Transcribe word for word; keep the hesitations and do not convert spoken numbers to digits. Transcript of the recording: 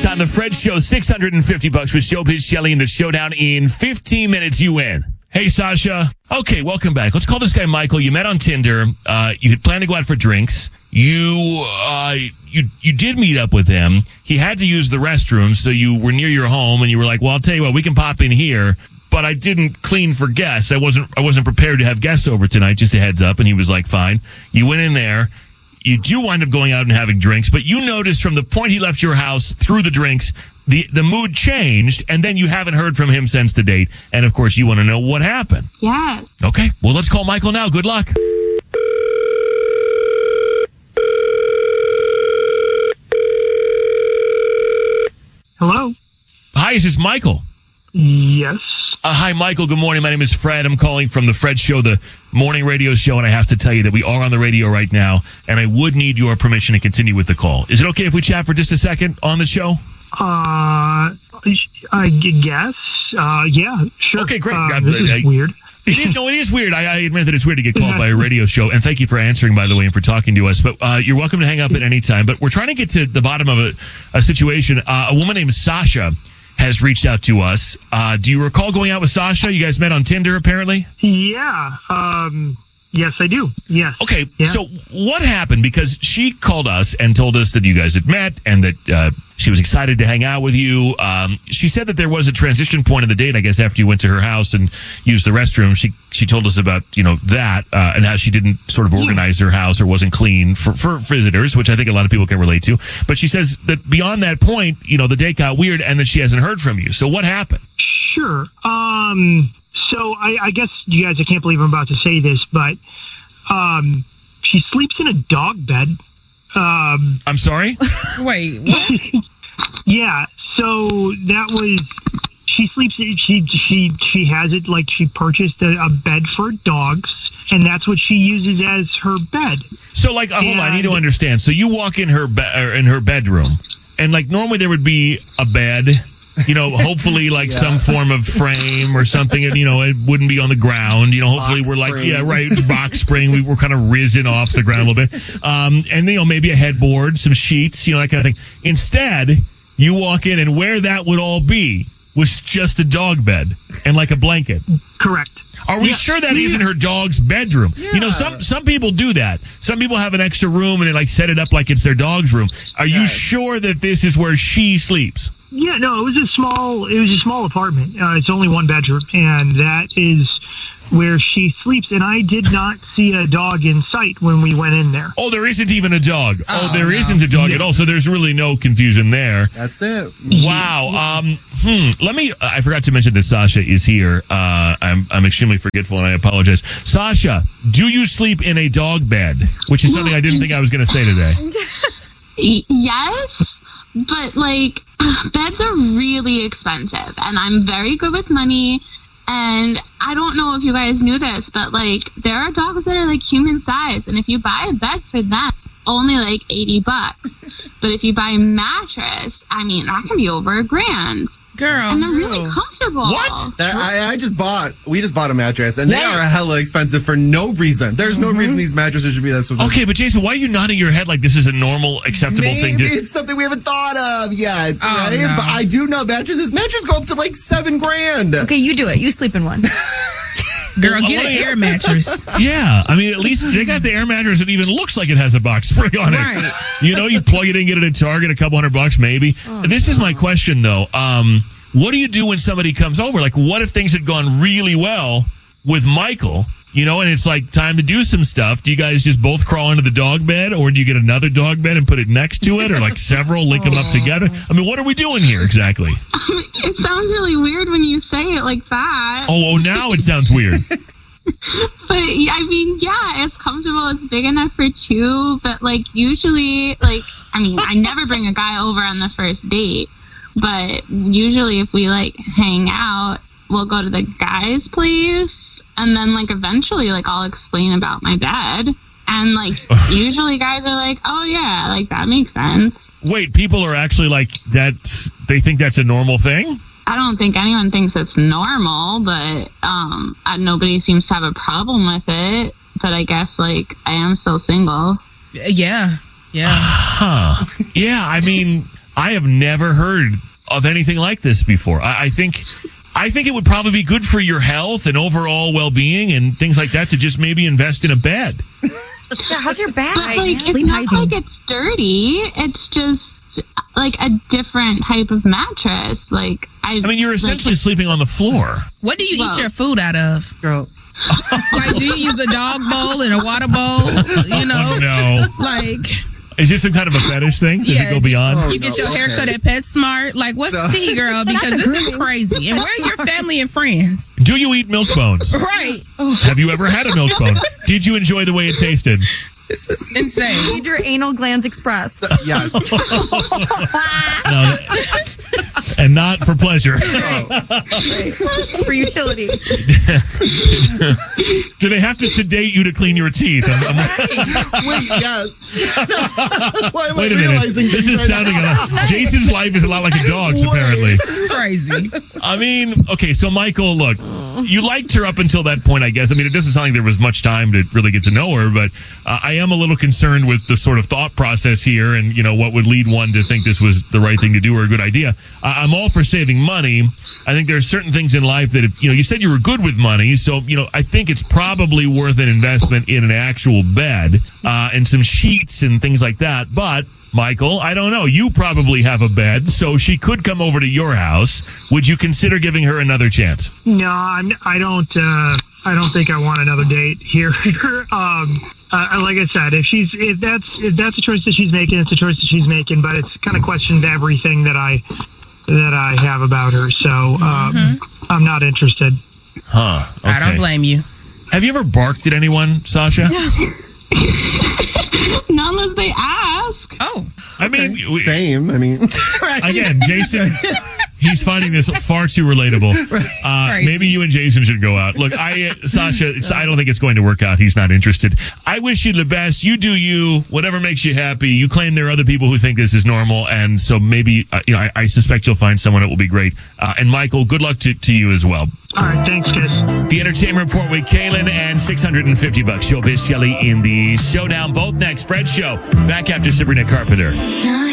It's on the Fred Show. six hundred fifty bucks with Showbiz Shelley in the showdown in fifteen minutes. You win. Hey, Sasha. Okay, welcome back. Let's call this guy Michael. You met on Tinder. Uh, you had planned to go out for drinks. You, uh, you, you did meet up with him. He had to use the restroom, so you were near your home, and you were like, well, I'll tell you what, we can pop in here. But I didn't clean for guests. I wasn't, I wasn't prepared to have guests over tonight, just a heads up. And he was like, fine. You went in there. You do wind up going out and having drinks, but you noticed from the point he left your house through the drinks, the the mood changed, and then you haven't heard from him since the date. And, of course, you want to know what happened. Yes. Okay. Well, let's call Michael now. Good luck. Hello? Hi, is this Michael? Yes. Uh, hi, Michael. Good morning. My name is Fred. I'm calling from the Fred Show, the morning radio show, and I have to tell you that we are on the radio right now, and I would need your permission to continue with the call. Is it okay if we chat for just a second on the show? Uh, I guess. Uh, yeah, sure. Okay, great. Uh, I- this is I- weird. It is, no, it is weird. I, I admit that it's weird to get called by a radio show, and thank you for answering, by the way, and for talking to us. But uh, you're welcome to hang up at any time. But we're trying to get to the bottom of a, a situation. Uh, a woman named Sasha has reached out to us. Uh, do you recall going out with Sasha? You guys met on Tinder, apparently? Yeah. Um, yes, I do. Yes. Okay, Yeah. so what happened? Because she called us and told us that you guys had met and that uh, she was excited to hang out with you. Um, she said that there was a transition point in the date, I guess, after you went to her house and used the restroom. She she told us about, you know, that uh, and how she didn't sort of organize her house or wasn't clean for, for visitors, which I think a lot of people can relate to. But she says that beyond that point, you know, the date got weird and that she hasn't heard from you. So what happened? Sure. Um, so I, I guess, you guys, I can't believe I'm about to say this, but um, she sleeps in a dog bed. Um, I'm sorry? Wait, what? yeah, so that was... She sleeps. She she she has it like she purchased a, a bed for dogs, and that's what she uses as her bed. So, like, uh, hold on, I need to And- understand. So, you walk in her be- or in her bedroom, and like normally there would be a bed, you know, hopefully like some form of frame or something, and you know it wouldn't be on the ground. You know, hopefully Box we're like, spring. yeah, right, box spring. We were kind of risen off the ground a little bit, um, and you know maybe a headboard, some sheets, you know, that kind of thing. Instead, you walk in, and where that would all be was just a dog bed and like a blanket. Correct. Are we Yeah. sure that isn't her dog's bedroom? You know, some some people do that. Some people have an extra room and they like set it up like it's their dog's room. Are you Yes. sure that this is where she sleeps? Yeah, no, it was a small. It was a small apartment. Uh, it's only one bedroom, and that is where she sleeps. And I did not see a dog in sight when we went in there. Oh, there isn't even a dog. Oh, Oh, there no. not a dog at all. So there's really no confusion there. That's it. Wow. Um, hmm. Let me. I forgot to mention that Sasha is here. Uh, I'm I'm extremely forgetful, and I apologize. Sasha, do you sleep in a dog bed? Which is something I didn't think I was going to say today. Y- yes, but like beds are really expensive, and I'm very good with money. And I don't know if you guys knew this, but like there are dogs that are like human size, and if you buy a bed for them, only like eighty bucks. But if you buy a mattress, I mean that can be over a grand, Girl. and they're really no. comfortable. What? I, I just bought, we just bought a mattress, and they Why? are hella expensive for no reason. There's no reason these mattresses should be that. Okay, but Jason, why are you nodding your head like this is a normal, acceptable Maybe thing to? it's something we haven't thought of yet, Oh, right? no. But I do know mattresses. Mattresses go up to like seven grand. Okay, you do it. You sleep in one. Girl, Well, get I an wanna- air mattress. Yeah, I mean, at least they got the air mattress that even looks like it has a box spring on it. Right. You know, you plug it in, get it at Target, a couple hundred bucks maybe. This is my question, though. Um, what do you do when somebody comes over? Like, what if things had gone really well with Michael, you know, and it's like time to do some stuff? Do you guys just both crawl into the dog bed, or do you get another dog bed and put it next to it, or like several, link them up together? I mean, what are we doing here exactly? It sounds really weird when you say it like that. Oh, oh now it sounds weird. But I mean, yeah, it's comfortable. It's big enough for two. But like usually, like I mean, I never bring a guy over on the first date. But usually, if we like hang out, we'll go to the guy's place, and then like eventually, like I'll explain about my bed, and like usually guys are like, "Oh yeah, like that makes sense." Wait, people are actually like that's they think that's a normal thing? I don't think anyone thinks it's normal, but um, uh, nobody seems to have a problem with it. But I guess, like, I am still single. Yeah. Yeah. Huh. Yeah, I mean, I have never heard of anything like this before. I, I think I think it would probably be good for your health and overall well-being and things like that to just maybe invest in a bed. Yeah, how's your back? But like, it's Sleep not hygiene. like it's dirty. It's just like a different type of mattress. Like I, I mean, you're essentially like, sleeping on the floor. What do you Well- eat your food out of? Girl. Like, do you use a dog bowl and a water bowl? You know, No. like Is this some kind of a fetish thing? Does Yeah. it go beyond? Oh, you get no, your hair okay. cut at PetSmart. Like, what's tea, girl? Because this is crazy. And where are your family and friends? Do you eat milk bones? Right. Have you ever had a milk bone? Did you enjoy the way it tasted? This is insane. Need your anal glands expressed. Yes. No, and not for pleasure. For utility. Do they have to sedate you to clean your teeth? I'm, I'm, Wait, yes. Why am wait I a minute. realizing This is right sounding now? a lot. Jason's life is a lot like a dog's, Wait. apparently. This is crazy. I mean, okay, so Michael, look, you liked her up until that point, I guess. I mean, it doesn't sound like there was much time to really get to know her, but uh, I am a little concerned with the sort of thought process here and, you know, what would lead one to think this was the right thing to do or a good idea. Uh, I'm all for saving money. I think there are certain things in life that, if, you know, you said you were good with money, so, you know, I think it's probably worth an investment in an actual bed uh, and some sheets and things like that, but... Michael, I don't know. You probably have a bed, so she could come over to your house. Would you consider giving her another chance? No, I'm, I don't. Uh, I don't think I want another date here. um, uh, like I said, if she's if that's if that's a choice that she's making, it's a choice that she's making. But it's kind of questioned everything that I that I have about her. So um, Mm-hmm. I'm not interested. Huh. Okay. I don't blame you. Have you ever barked at anyone, Sasha? not unless they ask. Oh. I mean, we- Same. I mean, again, Jason, he's finding this far too relatable. Uh, Crazy. maybe you and Jason should go out. Look, I, uh, Sasha, it's- I don't think it's going to work out. He's not interested. I wish you the best. You do you. Whatever makes you happy. You claim there are other people who think this is normal, and so maybe, uh, you know, I, I suspect you'll find someone that will be great. Uh, and Michael, good luck to, to you as well. All right, thanks, guys. The Entertainment Report with Kaylin and six hundred fifty bucks. Showbiz Shelley in the showdown. Both next. Fred Show back after Sabrina Carpenter.